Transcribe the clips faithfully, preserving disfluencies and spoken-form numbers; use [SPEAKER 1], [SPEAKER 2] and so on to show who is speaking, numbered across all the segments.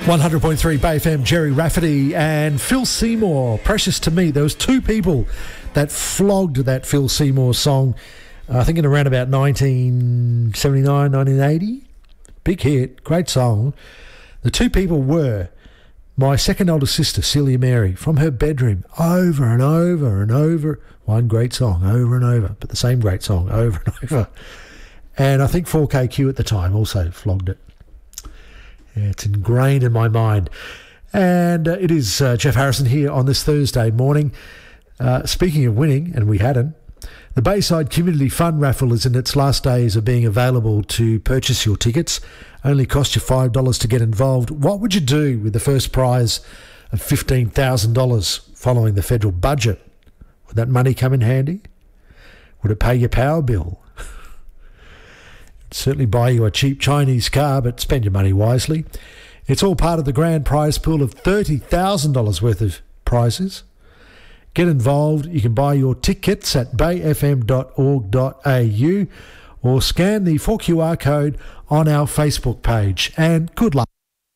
[SPEAKER 1] one hundred point three Bay F M, Jerry Rafferty and Phil Seymour. Precious to Me. There was two people that flogged that Phil Seymour song, uh, I think in around about nineteen seventy-nine, nineteen eighty. Big hit, great song. The two people were my second older sister, Celia Mary, from her bedroom, over and over and over. One great song, over and over, but the same great song, over and over. And I think four K Q at the time also flogged it. Yeah, it's ingrained in my mind. And uh, it is uh, Jeff Harrison here on this Thursday morning. Uh, speaking of winning, and we hadn't, the Bayside Community Fund raffle is in its last days of being available to purchase your tickets. Only cost you five dollars to get involved. What would you do with the first prize of fifteen thousand dollars following the federal budget? Would that money come in handy? Would it pay your power bill? Certainly buy you a cheap Chinese car, but spend your money wisely. It's all part of the grand prize pool of thirty thousand dollars worth of prizes. Get involved. You can buy your tickets at bay f m dot org dot a u or scan the four Q R code on our Facebook page. And good luck.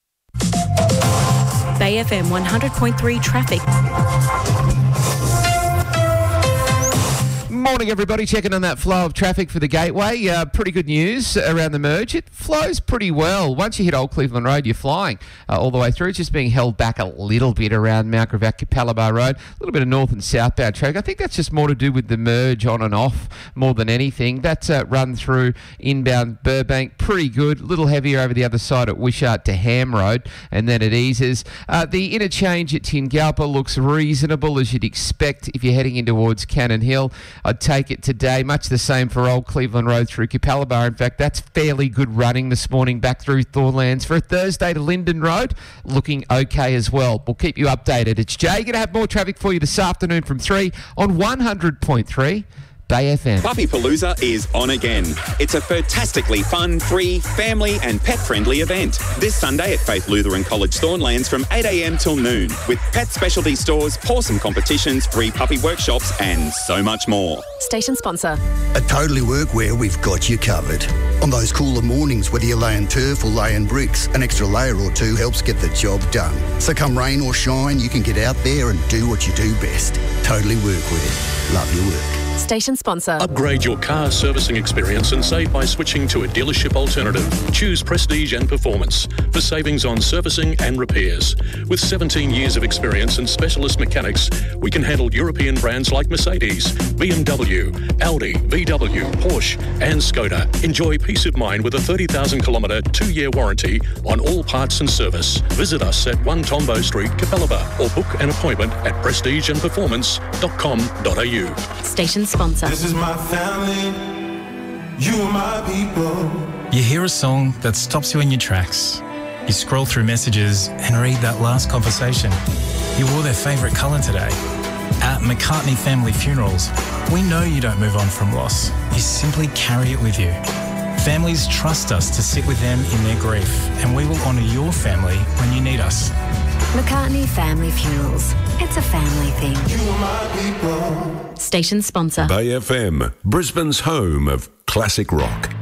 [SPEAKER 2] Bay F M one hundred point three traffic.
[SPEAKER 3] Morning, everybody. Checking on that flow of traffic for the Gateway. Uh, pretty good news around the merge. It flows pretty well. Once you hit Old Cleveland Road, you're flying uh, all the way through. It's just being held back a little bit around Mount Gravatt, Capalaba Road. A little bit of north and southbound traffic. I think that's just more to do with the merge on and off more than anything. That's uh, run through inbound Burbank. Pretty good. A little heavier over the other side at Wishart to Ham Road, and then it eases. Uh, the interchange at Tingalpa looks reasonable, as you'd expect if you're heading in towards Cannon Hill. I'd take it today, much the same for Old Cleveland Road through Capalaba. In fact, that's fairly good running this morning back through Thornlands. For a Thursday to Linden Road, looking okay as well. We'll keep you updated. It's Jay. Going to have more traffic for you this afternoon from three on one hundred point three Bay F M.
[SPEAKER 4] Puppy Palooza is on again. It's a fantastically fun, free, family and pet-friendly event. This Sunday at Faith Lutheran College Thornlands from eight a m till noon, with pet specialty stores, pawsome competitions, free puppy workshops and so much more.
[SPEAKER 2] Station sponsor.
[SPEAKER 5] At Totally Workwear, we've got you covered. On those cooler mornings, whether you're laying turf or laying bricks, an extra layer or two helps get the job done. So come rain or shine, you can get out there and do what you do best. Totally Workwear. Love your work.
[SPEAKER 2] Station sponsor.
[SPEAKER 6] Upgrade your car servicing experience and save by switching to a dealership alternative. Choose Prestige and Performance for savings on servicing and repairs. With seventeen years of experience and specialist mechanics, we can handle European brands like Mercedes, B M W, Audi, V W, Porsche and Skoda. Enjoy peace of mind with a thirty thousand kilometre two-year warranty on all parts and service. Visit us at one Tombo Street, Capalaba, or book an appointment at prestige and performance dot com dot a u.
[SPEAKER 2] Station sponsor.
[SPEAKER 7] This is my family, you are my people.
[SPEAKER 8] You hear a song that stops you in your tracks. You scroll through messages and read that last conversation. You wore their favourite colour today. At McCartney Family Funerals, we know you don't move on from loss. You simply carry it with you. Families trust us to sit with them in their grief, and we will honour your family when you need us.
[SPEAKER 9] McCartney Family Funerals. It's a family thing.
[SPEAKER 7] You are my people.
[SPEAKER 2] Station sponsor.
[SPEAKER 10] Bay F M, Brisbane's home of classic rock.